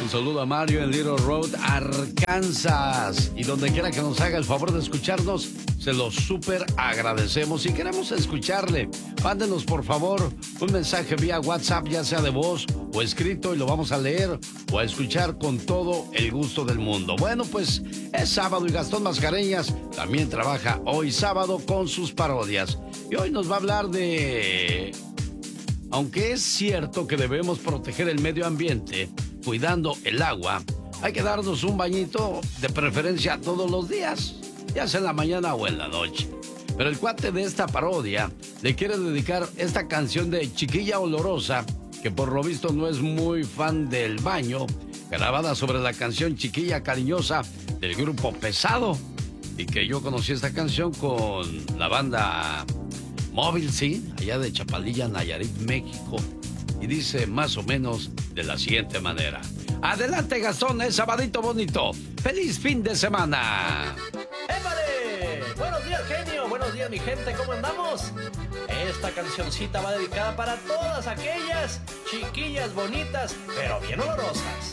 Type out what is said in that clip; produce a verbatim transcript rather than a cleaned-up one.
saludo a Mario en Little Road, Arkansas. Y donde quiera que nos haga el favor de escucharnos, se lo súper agradecemos. Y queremos escucharle. Mándenos, por favor, un mensaje vía WhatsApp, ya sea de voz o escrito, y lo vamos a leer o a escuchar con todo el gusto del mundo. Bueno, pues es sábado y Gastón Mascareñas también trabaja hoy sábado con sus parodias. Y hoy nos va a hablar de... Aunque es cierto que debemos proteger el medio ambiente cuidando el agua, hay que darnos un bañito de preferencia todos los días, ya sea en la mañana o en la noche. Pero el cuate de esta parodia le quiere dedicar esta canción de Chiquilla Olorosa, que por lo visto no es muy fan del baño, grabada sobre la canción Chiquilla Cariñosa del grupo Pesado, y que yo conocí esta canción con la banda Móvil, sí, allá de Chapalilla, Nayarit, México. Y dice más o menos de la siguiente manera. Adelante, Gastón, es sabadito bonito. ¡Feliz fin de semana! ¡Épale! Buenos días, genio. Buenos días, mi gente. ¿Cómo andamos? Esta cancioncita va dedicada para todas aquellas chiquillas bonitas, pero bien olorosas.